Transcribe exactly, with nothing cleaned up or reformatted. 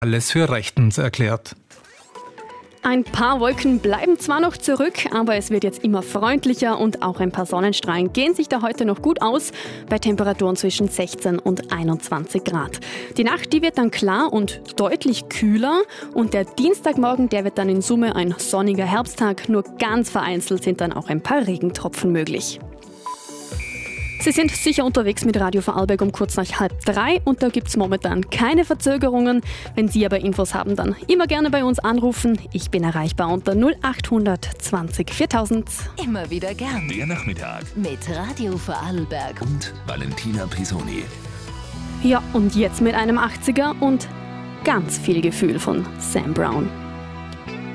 alles für rechtens erklärt. Ein paar Wolken bleiben zwar noch zurück, aber es wird jetzt immer freundlicher und auch ein paar Sonnenstrahlen gehen sich da heute noch gut aus, bei Temperaturen zwischen sechzehn und einundzwanzig Grad. Die Nacht, die wird dann klar und deutlich kühler und der Dienstagmorgen, der wird dann in Summe ein sonniger Herbsttag, nur ganz vereinzelt sind dann auch ein paar Regentropfen möglich. Sie sind sicher unterwegs mit Radio Vorarlberg um kurz nach halb drei und da gibt es momentan keine Verzögerungen. Wenn Sie aber Infos haben, dann immer gerne bei uns anrufen. Ich bin erreichbar unter null acht zwanzig viertausend. Immer wieder gern. Der Nachmittag Mit Radio Vorarlberg. und Valentina Pisoni. Ja, und jetzt mit einem achtziger und ganz viel Gefühl von Sam Brown.